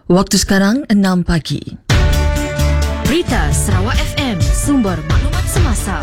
Waktu sekarang 6 pagi. Berita Sarawak FM, sumber maklumat semasa.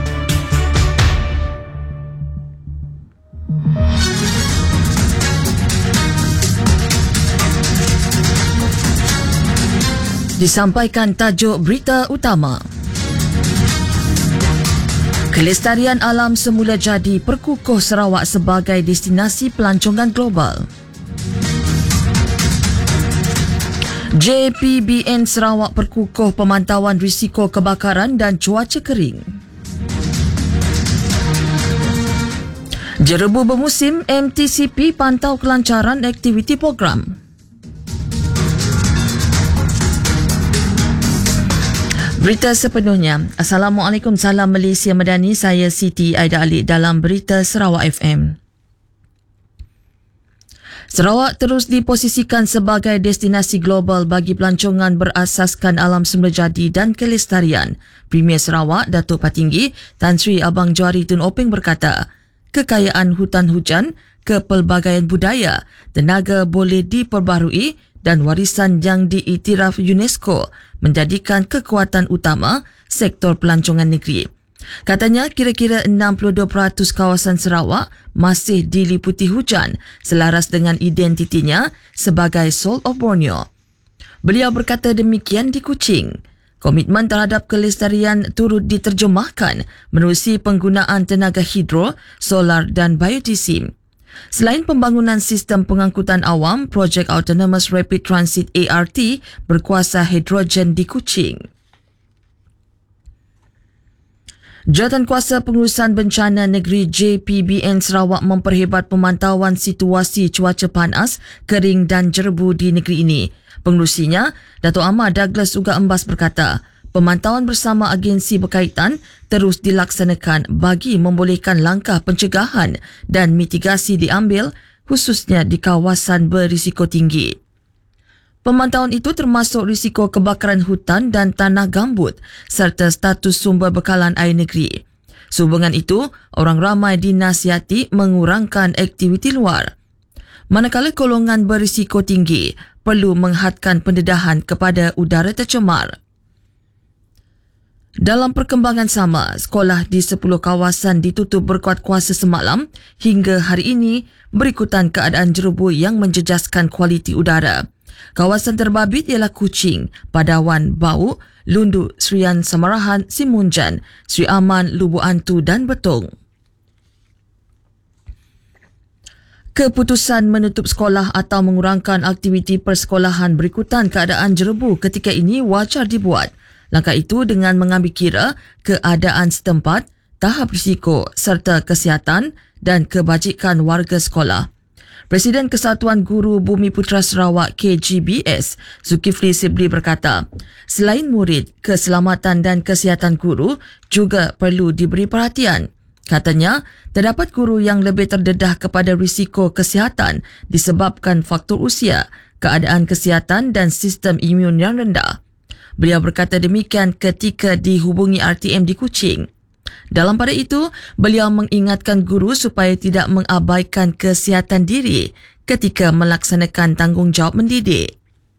Disampaikan tajuk berita utama. Kelestarian alam semula jadi perkukuh Sarawak sebagai destinasi pelancongan global. JPBN Sarawak perkukuh pemantauan risiko kebakaran dan cuaca kering. Jerebu bermusim, MTCP pantau kelancaran aktiviti program. Berita sepenuhnya. Assalamualaikum, salam Malaysia Madani. Saya Siti Aida Ali dalam Berita Sarawak FM. Sarawak terus diposisikan sebagai destinasi global bagi pelancongan berasaskan alam semula jadi dan kelestarian. Premier Sarawak, Datuk Patinggi Tan Sri Abang Johari Tun Openg berkata, kekayaan hutan hujan, kepelbagaian budaya, tenaga boleh diperbaharui dan warisan yang diiktiraf UNESCO menjadikan kekuatan utama sektor pelancongan negeri. Katanya kira-kira 62% kawasan Sarawak masih diliputi hujan selaras dengan identitinya sebagai Soul of Borneo. Beliau berkata demikian di Kuching. Komitmen terhadap kelestarian turut diterjemahkan menerusi penggunaan tenaga hidro, solar dan biodiesel. Selain pembangunan sistem pengangkutan awam, projek Autonomous Rapid Transit ART berkuasa hidrogen di Kuching. Jawatankuasa Pengurusan Bencana Negeri JPBN Sarawak memperhebat pemantauan situasi cuaca panas, kering dan jerebu di negeri ini. Pengerusinya, Dato' Ahmad Douglas Uga Embas berkata, pemantauan bersama agensi berkaitan terus dilaksanakan bagi membolehkan langkah pencegahan dan mitigasi diambil khususnya di kawasan berisiko tinggi. Pemantauan itu termasuk risiko kebakaran hutan dan tanah gambut serta status sumber bekalan air negeri. Sehubungan itu, orang ramai dinasihati mengurangkan aktiviti luar. Manakala golongan berisiko tinggi perlu menghadkan pendedahan kepada udara tercemar. Dalam perkembangan sama, sekolah di 10 kawasan ditutup berkuat kuasa semalam hingga hari ini berikutan keadaan jerebu yang menjejaskan kualiti udara. Kawasan terbabit ialah Kuching, Padawan, Bau, Lundu, Serian Samarahan, Simunjan, Sri Aman, Lubu Antu dan Betong. Keputusan menutup sekolah atau mengurangkan aktiviti persekolahan berikutan keadaan jerebu ketika ini wajar dibuat. Langkah itu dengan mengambil kira keadaan setempat, tahap risiko serta kesihatan dan kebajikan warga sekolah. Presiden Kesatuan Guru Bumi Putera Sarawak KGBS, Zulkifli Sibli berkata, selain murid, keselamatan dan kesihatan guru juga perlu diberi perhatian. Katanya, terdapat guru yang lebih terdedah kepada risiko kesihatan disebabkan faktor usia, keadaan kesihatan dan sistem imun yang rendah. Beliau berkata demikian ketika dihubungi RTM di Kuching. Dalam pada itu, beliau mengingatkan guru supaya tidak mengabaikan kesihatan diri ketika melaksanakan tanggungjawab mendidik.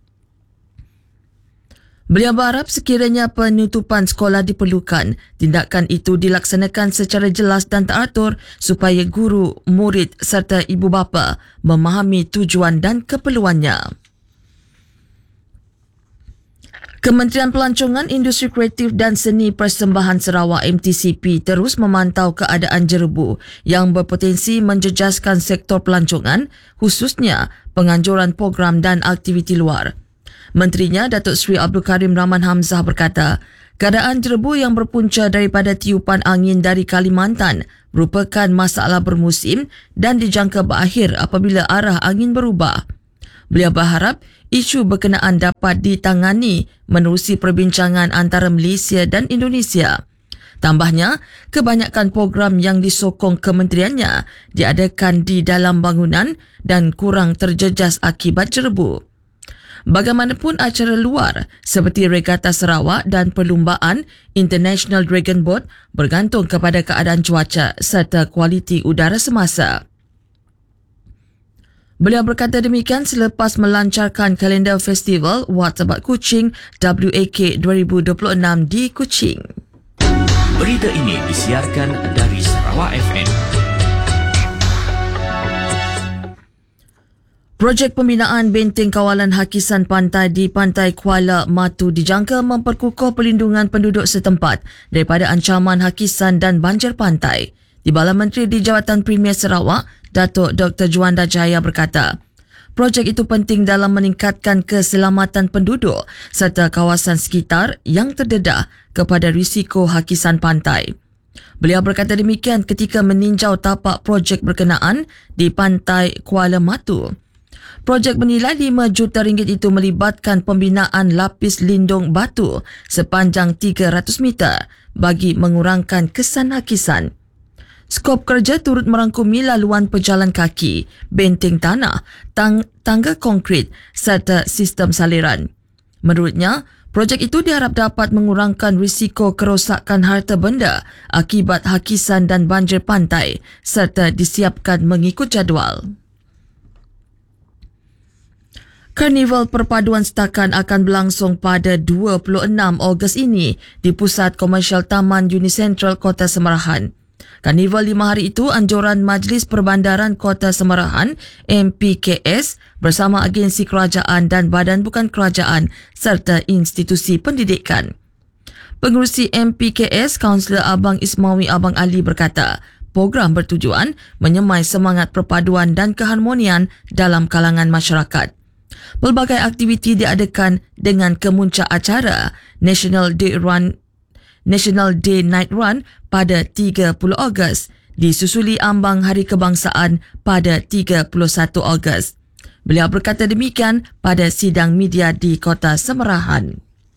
Beliau berharap sekiranya penutupan sekolah diperlukan, tindakan itu dilaksanakan secara jelas dan teratur supaya guru, murid serta ibu bapa memahami tujuan dan keperluannya. Kementerian Pelancongan, Industri Kreatif dan Seni Persembahan Sarawak MTCP terus memantau keadaan jerebu yang berpotensi menjejaskan sektor pelancongan, khususnya penganjuran program dan aktiviti luar. Menterinya, Datuk Seri Abdul Karim Rahman Hamzah berkata, keadaan jerebu yang berpunca daripada tiupan angin dari Kalimantan merupakan masalah bermusim dan dijangka berakhir apabila arah angin berubah. Beliau berharap isu berkenaan dapat ditangani menerusi perbincangan antara Malaysia dan Indonesia. Tambahnya, kebanyakan program yang disokong kementeriannya diadakan di dalam bangunan dan kurang terjejas akibat jerebu. Bagaimanapun acara luar seperti Regata Sarawak dan perlumbaan International Dragon Boat bergantung kepada keadaan cuaca serta kualiti udara semasa. Beliau berkata demikian selepas melancarkan kalender festival Waterbat Kuching WAK 2026 di Kuching. Berita ini disiarkan dari Sarawak FM. Projek pembinaan benteng kawalan hakisan pantai di Pantai Kuala Matu dijangka memperkukuh perlindungan penduduk setempat daripada ancaman hakisan dan banjir pantai. Timbalan Menteri di Jabatan Premier Sarawak, Datuk Dr. Juanda Jaya berkata, projek itu penting dalam meningkatkan keselamatan penduduk serta kawasan sekitar yang terdedah kepada risiko hakisan pantai. Beliau berkata demikian ketika meninjau tapak projek berkenaan di Pantai Kuala Matu. Projek bernilai RM5 juta itu melibatkan pembinaan lapis lindung batu sepanjang 300 meter bagi mengurangkan kesan hakisan. Skop kerja turut merangkumi laluan pejalan kaki, benteng tanah, tangga konkrit serta sistem saliran. Menurutnya, projek itu diharap dapat mengurangkan risiko kerosakan harta benda akibat hakisan dan banjir pantai serta disiapkan mengikut jadual. Karnival Perpaduan Setakan akan berlangsung pada 26 Ogos ini di Pusat Komersial Taman Unicentral Kota Semarahan. Karnival 5 hari itu anjuran Majlis Perbandaran Kota Semarahan MPKS bersama agensi kerajaan dan badan bukan kerajaan serta institusi pendidikan. Pengerusi MPKS Kaunselor Abang Ismawi Abang Ali berkata, program bertujuan menyemai semangat perpaduan dan keharmonian dalam kalangan masyarakat. Pelbagai aktiviti diadakan dengan kemuncak acara National Day Night Run pada 30 Ogos, disusuli ambang Hari Kebangsaan pada 31 Ogos. Beliau berkata demikian pada sidang media di Kota Semarahan.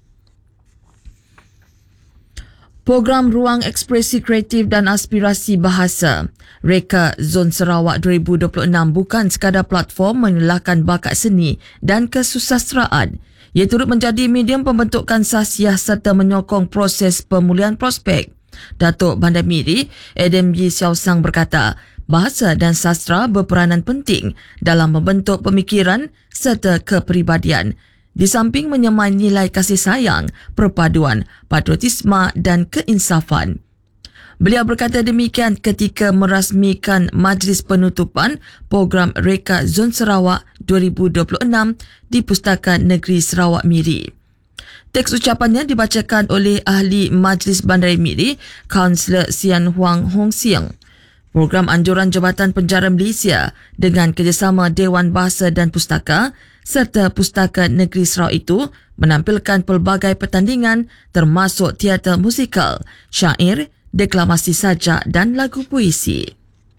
Program Ruang Ekspresi Kreatif dan Aspirasi Bahasa Reka Zon Sarawak 2026 bukan sekadar platform menyelahkan bakat seni dan kesusasteraan. Ia turut menjadi medium pembentukan sasiah serta menyokong proses pemulihan prospek. Datuk Bandar Miri Adam Yi Xiao Sang berkata, bahasa dan sastra berperanan penting dalam membentuk pemikiran serta kepribadian. Di samping menyemai nilai kasih sayang, perpaduan, patriotisme dan keinsafan. Beliau berkata demikian ketika merasmikan majlis penutupan program Reka Zon Sarawak 2026 di Pustakaan Negeri Sarawak Miri. Teks ucapannya dibacakan oleh Ahli Majlis Bandar Miri, Kaunselor Sian Huang Hong Siang. Program anjuran Jabatan Penjara Malaysia dengan kerjasama Dewan Bahasa dan Pustaka serta Pustaka Negeri Sarawak itu menampilkan pelbagai pertandingan termasuk teater musikal, syair, deklamasi sajak dan lagu puisi.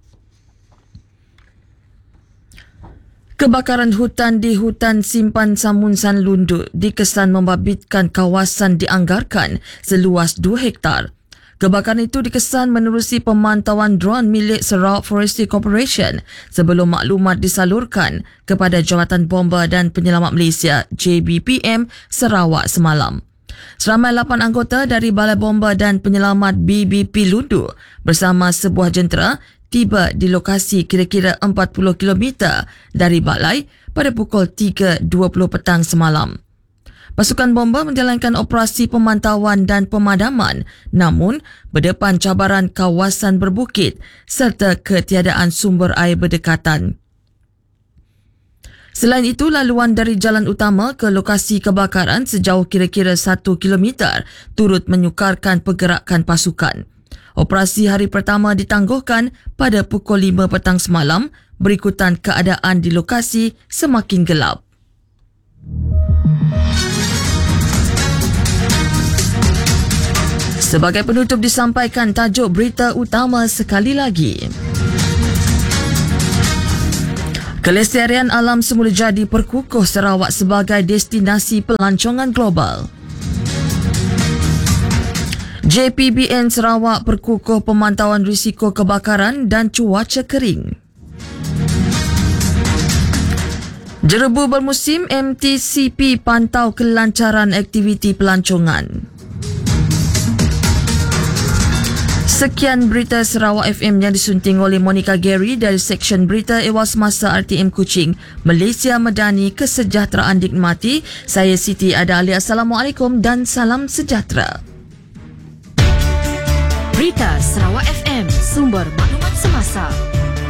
Kebakaran hutan di Hutan Simpan Samunsan Lundu dikesan membabitkan kawasan dianggarkan seluas 2 hektar. Kebakaran itu dikesan menerusi pemantauan drone milik Sarawak Forestry Corporation sebelum maklumat disalurkan kepada Jawatan Bomba dan Penyelamat Malaysia JBPM Sarawak semalam. Seramai 8 anggota dari Balai Bomba dan Penyelamat BBP Lundu bersama sebuah jentera tiba di lokasi kira-kira 40 km dari balai pada pukul 3.20 petang semalam. Pasukan bomba menjalankan operasi pemantauan dan pemadaman namun berdepan cabaran kawasan berbukit serta ketiadaan sumber air berdekatan. Selain itu, laluan dari jalan utama ke lokasi kebakaran sejauh kira-kira 1 km turut menyukarkan pergerakan pasukan. Operasi hari pertama ditangguhkan pada pukul 5 petang semalam berikutan keadaan di lokasi semakin gelap. Sebagai penutup disampaikan tajuk berita utama sekali lagi. Kelestarian alam semula jadi perkukuh Sarawak sebagai destinasi pelancongan global. JPBN Sarawak perkukuh pemantauan risiko kebakaran dan cuaca kering. Jerebu bermusim, MTCP pantau kelancaran aktiviti pelancongan. Sekian berita Sarawak FM yang disunting oleh Monica Gary dari Seksyen Berita Ewas Masa RTM Kuching. Malaysia Madani, kesejahteraan dinikmati. Saya Siti Ada Ali. Assalamualaikum dan salam sejahtera. Berita Sarawak FM, sumber maklumat semasa.